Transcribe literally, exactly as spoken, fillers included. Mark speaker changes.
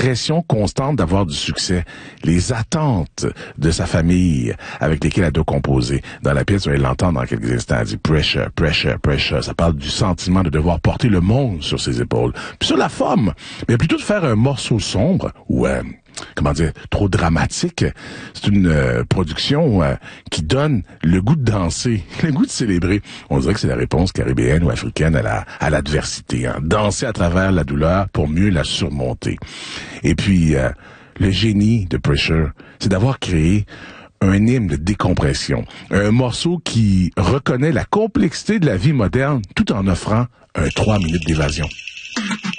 Speaker 1: pression constante d'avoir du succès, les attentes de sa famille avec lesquelles elle doit composer. Dans la pièce, vous allez l'entendre dans quelques instants, elle dit pressure, pressure, pressure. Ça parle du sentiment de devoir porter le monde sur ses épaules. Puis sur la forme, mais plutôt de faire un morceau sombre ou euh, comment dire, trop dramatique. C'est une euh, production euh, qui donne le goût de danser, le goût de célébrer. On dirait que c'est la réponse caribéenne ou africaine à la à l'adversité. Hein. Danser à travers la douleur pour mieux la surmonter. Et puis, euh, le génie de Pressure, c'est d'avoir créé un hymne de décompression. Un morceau qui reconnaît la complexité de la vie moderne tout en offrant un trois minutes d'évasion.